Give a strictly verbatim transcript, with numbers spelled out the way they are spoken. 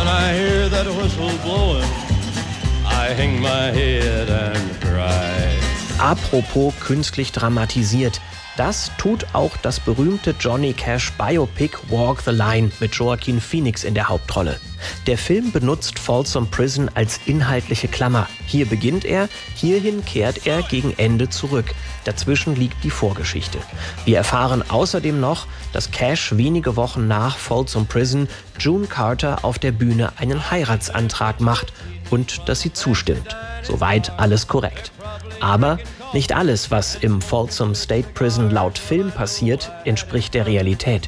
I hear that whistle blowing, I hang my head and cry. Apropos künstlich dramatisiert. Das tut auch das berühmte Johnny Cash Biopic Walk the Line mit Joaquin Phoenix in der Hauptrolle. Der Film benutzt Folsom Prison als inhaltliche Klammer. Hier beginnt er, hierhin kehrt er gegen Ende zurück. Dazwischen liegt die Vorgeschichte. Wir erfahren außerdem noch, dass Cash wenige Wochen nach Folsom Prison June Carter auf der Bühne einen Heiratsantrag macht und dass sie zustimmt. Soweit alles korrekt. Aber nicht alles, was im Folsom State Prison laut Film passiert, entspricht der Realität.